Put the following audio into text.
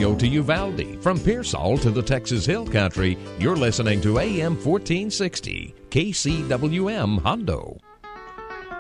radio to Uvalde. From Pearsall to the Texas Hill Country, you're listening to AM 1460, KCWM Hondo.